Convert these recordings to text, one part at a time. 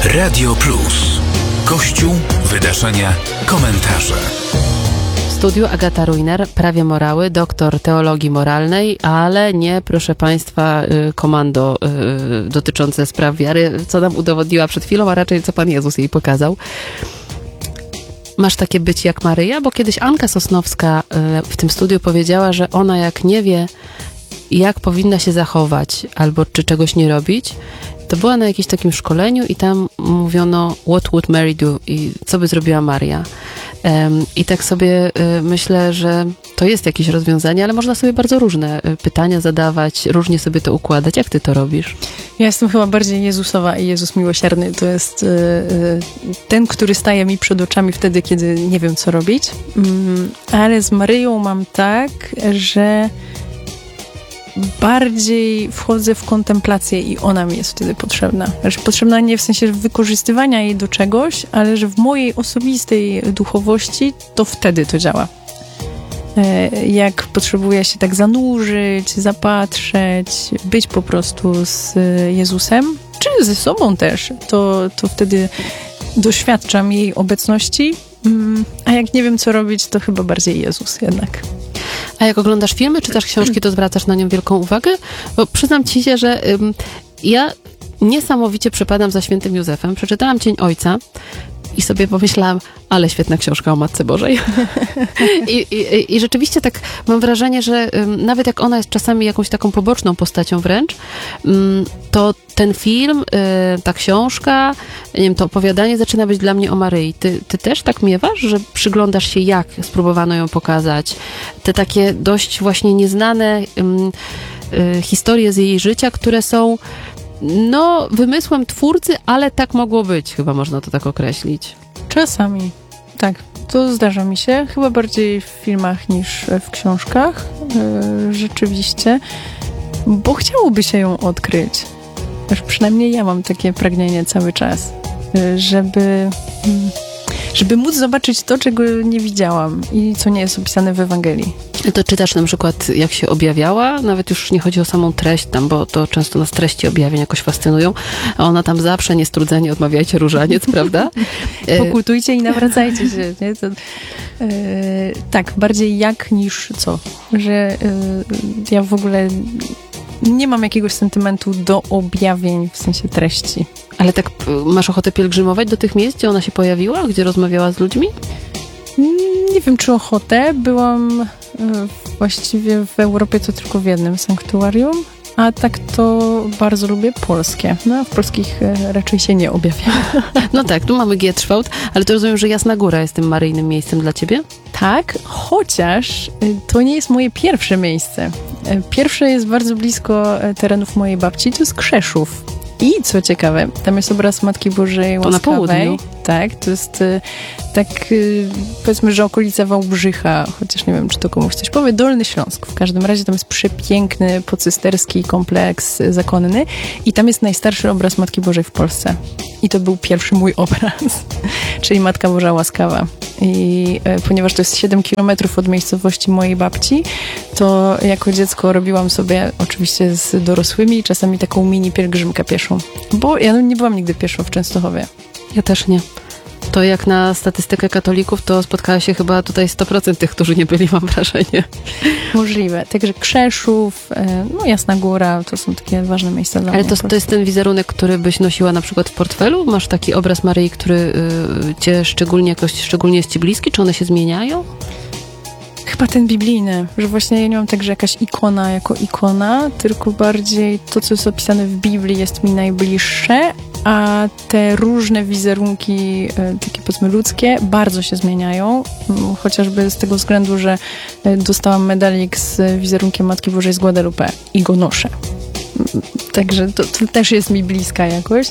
Radio Plus. Kościół, wydarzenia, komentarze. W studiu Agata Rujner, prawie morały, doktor teologii moralnej, ale nie, proszę Państwa, komando dotyczące spraw wiary, co nam udowodniła przed chwilą, a raczej co Pan Jezus jej pokazał. Masz takie być jak Maryja? Bo kiedyś Anka Sosnowska w tym studiu powiedziała, że ona jak nie wie, jak powinna się zachować albo czy czegoś nie robić, to była na jakimś takim szkoleniu i tam mówiono what would Mary do i co by zrobiła Maria. I tak sobie myślę, że to jest jakieś rozwiązanie, ale można sobie bardzo różne pytania zadawać, różnie sobie to układać. Jak ty to robisz? Ja jestem chyba bardziej Jezusowa i Jezus miłosierny to jest ten, który staje mi przed oczami wtedy, kiedy nie wiem, co robić. Ale z Maryją mam tak, że bardziej wchodzę w kontemplację i ona mi jest wtedy potrzebna. Znaczy, potrzebna nie w sensie wykorzystywania jej do czegoś, ale że w mojej osobistej duchowości to wtedy to działa. Jak potrzebuję się tak zanurzyć, zapatrzeć, być po prostu z Jezusem, czy ze sobą też, to wtedy doświadczam jej obecności, a jak nie wiem, co robić, to chyba bardziej Jezus jednak. A jak oglądasz filmy, czytasz książki, to zwracasz na nią wielką uwagę? Bo przyznam ci się, że ja niesamowicie przepadam za świętym Józefem. Przeczytałam Cień Ojca i sobie pomyślałam, ale świetna książka o Matce Bożej. I rzeczywiście tak mam wrażenie, że nawet jak ona jest czasami jakąś taką poboczną postacią wręcz, to ten film, ta książka, nie wiem, to opowiadanie zaczyna być dla mnie o Maryi. Ty też tak miewasz, że przyglądasz się, jak spróbowano ją pokazać? Te takie dość właśnie nieznane historie z jej życia, które są wymysłem twórcy, ale tak mogło być, chyba można to tak określić. Czasami, tak. To zdarza mi się, chyba bardziej w filmach niż w książkach, rzeczywiście, bo chciałoby się ją odkryć. Przynajmniej ja mam takie pragnienie cały czas, żeby móc zobaczyć to, czego nie widziałam i co nie jest opisane w Ewangelii. To czytasz na przykład, jak się objawiała? Nawet już nie chodzi o samą treść tam, bo to często nas treści objawień jakoś fascynują, a ona tam zaprze niestrudzenie, odmawiajcie różaniec, prawda? Pokutujcie i nawracajcie się. Nie? To, tak, bardziej jak niż co. Że ja w ogóle nie mam jakiegoś sentymentu do objawień, w sensie treści. Ale tak masz ochotę pielgrzymować do tych miejsc, gdzie ona się pojawiła? Gdzie rozmawiała z ludźmi? Nie wiem, czy ochotę. Byłam właściwie w Europie to tylko w jednym sanktuarium, a tak to bardzo lubię polskie. No, w polskich raczej się nie objawia. No tak, tu mamy Gietrzwałd, ale to rozumiem, że Jasna Góra jest tym maryjnym miejscem dla ciebie? Tak, chociaż to nie jest moje pierwsze miejsce. Pierwsze jest bardzo blisko terenów mojej babci, to jest Krzeszów. I co ciekawe, tam jest obraz Matki Bożej Łaskawej. To na południu. Tak, to jest tak, powiedzmy, że okolica Wałbrzycha, chociaż nie wiem, czy to komuś coś powie, Dolny Śląsk. W każdym razie tam jest przepiękny, pocysterski kompleks zakonny i tam jest najstarszy obraz Matki Bożej w Polsce. I to był pierwszy mój obraz, czyli Matka Boża Łaskawa. I ponieważ to jest 7 kilometrów od miejscowości mojej babci, to jako dziecko robiłam sobie, oczywiście z dorosłymi, czasami taką mini pielgrzymkę pieszą. Bo ja nie byłam nigdy pieszo w Częstochowie. Ja też nie. To jak na statystykę katolików, to spotkała się chyba tutaj 100% tych, którzy nie byli, mam wrażenie. Możliwe. Także Krzeszów, Jasna Góra, to są takie ważne miejsca dla mnie. Ale to jest ten wizerunek, który byś nosiła na przykład w portfelu? Masz taki obraz Maryi, który cię szczególnie jest ci bliski? Czy one się zmieniają? Chyba ten biblijny, że właśnie ja nie mam tak, że jakaś ikona jako ikona, tylko bardziej to, co jest opisane w Biblii jest mi najbliższe, a te różne wizerunki, takie powiedzmy ludzkie, bardzo się zmieniają, chociażby z tego względu, że dostałam medalik z wizerunkiem Matki Bożej z Guadalupe i go noszę. Także to też jest mi bliska jakoś.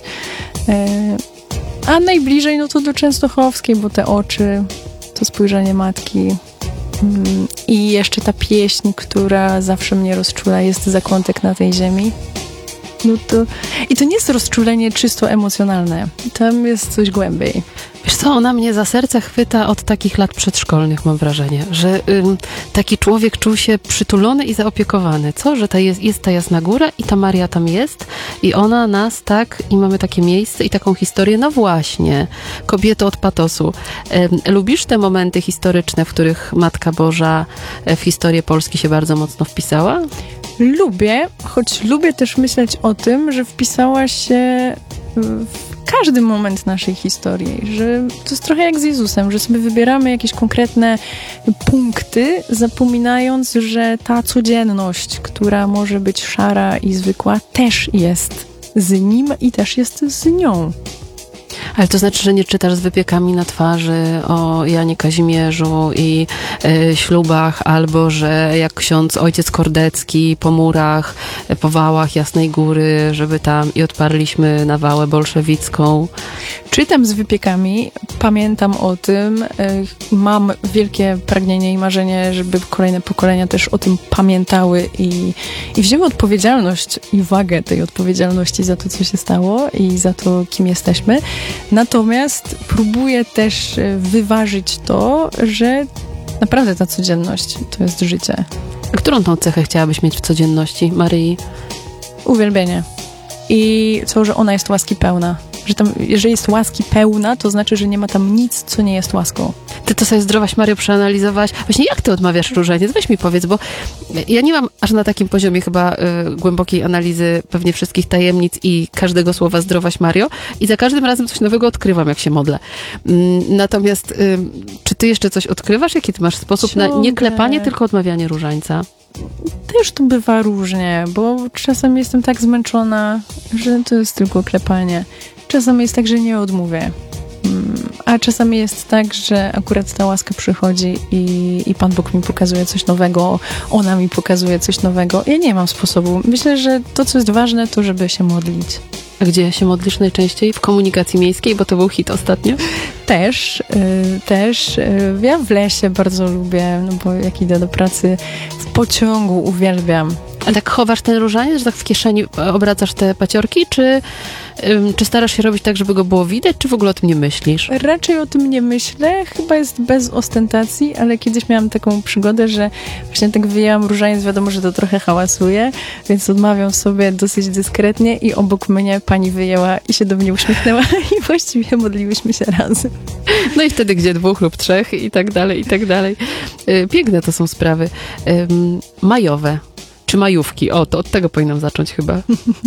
A najbliżej no to do Częstochowskiej, bo te oczy, to spojrzenie matki. I jeszcze ta pieśń, która zawsze mnie rozczula, jest zakątek na tej ziemi. I to nie jest rozczulenie czysto emocjonalne. Tam jest coś głębiej. Wiesz co, ona mnie za serce chwyta od takich lat przedszkolnych, mam wrażenie, że taki człowiek czuł się przytulony i zaopiekowany, co? Że jest ta Jasna Góra i ta Maria tam jest i ona nas tak, i mamy takie miejsce i taką historię, no właśnie, kobieto od patosu. Lubisz te momenty historyczne, w których Matka Boża w historię Polski się bardzo mocno wpisała? Lubię, choć lubię też myśleć o tym, że wpisała się w każdy moment naszej historii, że to jest trochę jak z Jezusem, że sobie wybieramy jakieś konkretne punkty, zapominając, że ta codzienność, która może być szara i zwykła, też jest z Nim i też jest z nią. Ale to znaczy, że nie czytasz z wypiekami na twarzy o Janie Kazimierzu i ślubach, albo że jak ojciec Kordecki po murach, po wałach Jasnej Góry, żeby tam i odparliśmy nawałę bolszewicką. Czytam z wypiekami, pamiętam o tym, mam wielkie pragnienie i marzenie, żeby kolejne pokolenia też o tym pamiętały i wzięły odpowiedzialność i wagę tej odpowiedzialności za to, co się stało i za to, kim jesteśmy. Natomiast próbuję też wyważyć to, że naprawdę ta codzienność to jest życie. A którą tą cechę chciałabyś mieć w codzienności Maryi? Uwielbienie. I to, że ona jest łaski pełna. Że tam, jeżeli jest łaski pełna, to znaczy, że nie ma tam nic, co nie jest łaską. Ty to sobie Zdrowaś Mario przeanalizowałaś. Właśnie jak ty odmawiasz różaniec? Weź mi powiedz, bo ja nie mam aż na takim poziomie chyba głębokiej analizy pewnie wszystkich tajemnic i każdego słowa Zdrowaś Mario i za każdym razem coś nowego odkrywam, jak się modlę. Natomiast czy ty jeszcze coś odkrywasz? Jaki ty masz sposób na nie klepanie, tylko odmawianie różańca? Też to bywa różnie, bo czasem jestem tak zmęczona, że to jest tylko klepanie. Czasem jest tak, że nie odmówię. A czasami jest tak, że akurat ta łaska przychodzi i Pan Bóg mi pokazuje coś nowego, ona mi pokazuje coś nowego. Ja nie mam sposobu. Myślę, że to, co jest ważne, to żeby się modlić. A gdzie się modlisz najczęściej? W komunikacji miejskiej, bo to był hit ostatnio? Też. Ja w lesie bardzo lubię, no bo jak idę do pracy w pociągu, uwielbiam. A tak chowasz ten różaniec, że tak w kieszeni obracasz te paciorki, czy starasz się robić tak, żeby go było widać, czy w ogóle o tym nie myślisz? Raczej o tym nie myślę, chyba jest bez ostentacji, ale kiedyś miałam taką przygodę, że właśnie tak wyjęłam różaniec, wiadomo, że to trochę hałasuje, więc odmawiam sobie dosyć dyskretnie i obok mnie pani wyjęła i się do mnie uśmiechnęła i właściwie modliłyśmy się razem. No i wtedy gdzie 2 lub 3 i tak dalej, i tak dalej. Piękne to są sprawy. Majowe. Czy majówki? O, to od tego powinnam zacząć chyba.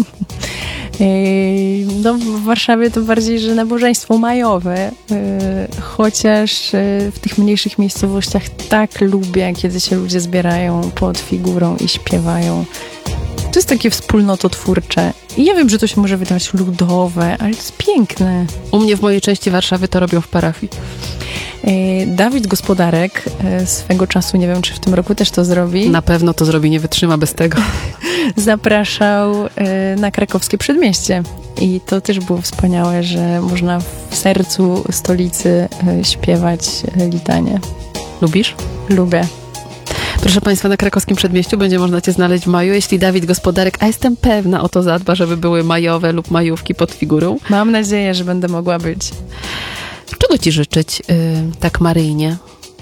No, w Warszawie to bardziej, że nabożeństwo majowe, chociaż w tych mniejszych miejscowościach tak lubię, kiedy się ludzie zbierają pod figurą i śpiewają. To jest takie wspólnototwórcze. I ja wiem, że to się może wydawać ludowe, ale to jest piękne. U mnie w mojej części Warszawy to robią w parafii. Dawid Gospodarek swego czasu, nie wiem, czy w tym roku też to zrobi. Na pewno to zrobi, nie wytrzyma bez tego. Zapraszał na krakowskie przedmieście. I to też było wspaniałe, że można w sercu stolicy śpiewać litanie. Lubisz? Lubię. Proszę Państwa, na krakowskim przedmieściu będzie można Cię znaleźć w maju, jeśli Dawid Gospodarek, a jestem pewna, o to zadba, żeby były majowe lub majówki pod figurą. Mam nadzieję, że będę mogła być. Czego Ci życzyć tak maryjnie?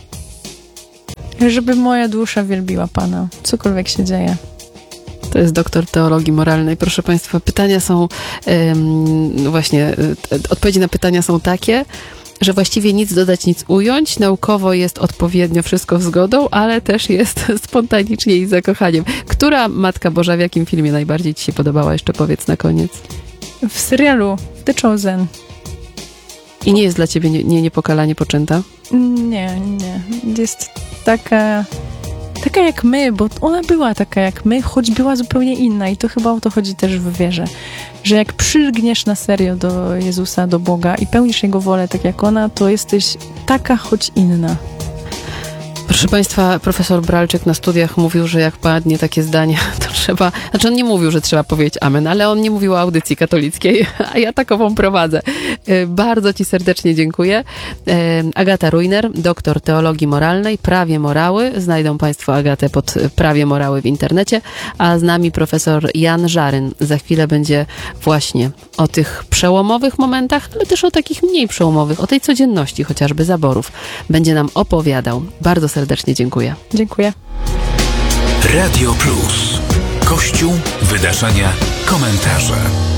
Żeby moja dusza wielbiła Pana, cokolwiek się dzieje. To jest doktor teologii moralnej. Proszę Państwa, pytania są odpowiedzi na pytania są takie, że właściwie nic dodać, nic ująć. Naukowo jest odpowiednio wszystko zgodą, ale też jest spontanicznie i z zakochaniem. Która Matka Boża w jakim filmie najbardziej Ci się podobała? Jeszcze powiedz na koniec. W serialu The Chosen. I nie jest dla Ciebie niepokalanie poczęta? Nie. Jest taka jak my, bo ona była taka jak my, choć była zupełnie inna i to chyba o to chodzi też w wierze, że jak przylgniesz na serio do Jezusa, do Boga i pełnisz Jego wolę tak jak ona, to jesteś taka, choć inna. Proszę Państwa, profesor Bralczyk na studiach mówił, że jak padnie takie zdanie, to trzeba... Znaczy on nie mówił, że trzeba powiedzieć amen, ale on nie mówił o audycji katolickiej, a ja takową prowadzę. Bardzo Ci serdecznie dziękuję. Agata Rujner, doktor teologii moralnej, prawie morały. Znajdą Państwo Agatę pod prawie morały w internecie, a z nami profesor Jan Żaryn. Za chwilę będzie właśnie o tych przełomowych momentach, ale też o takich mniej przełomowych, o tej codzienności chociażby zaborów. Będzie nam opowiadał. Bardzo serdecznie dziękuję. Dziękuję. Radio Plus. Kościół, wydarzenia, komentarze.